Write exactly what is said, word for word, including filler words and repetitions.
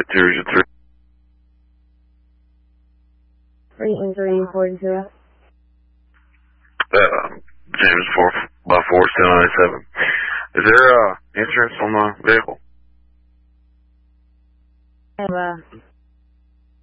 with two region three. Region three, four zero. Uh, James four by four, still ninety-seven. Is there uh, insurance on the vehicle? I have uh,